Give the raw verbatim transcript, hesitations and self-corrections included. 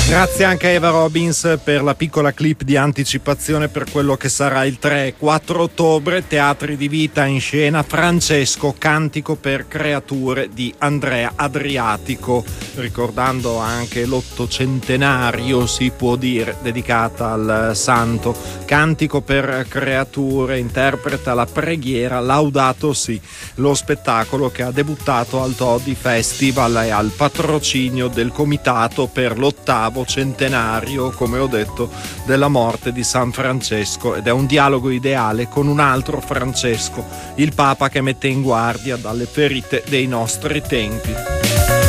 Grazie anche a Eva Robbins per la piccola clip di anticipazione per quello che sarà il tre e quattro ottobre. Teatri di Vita in scena Francesco, Cantico per creature di Andrea Adriatico, ricordando anche l'ottocentenario, si può dire, dedicata al santo. Cantico per creature interpreta la preghiera Laudato Si, lo spettacolo che ha debuttato al Todi Festival e al patrocinio del Comitato per l'ottavo centenario, come ho detto, della morte di San Francesco, ed è un dialogo ideale con un altro Francesco, il Papa che mette in guardia dalle ferite dei nostri tempi.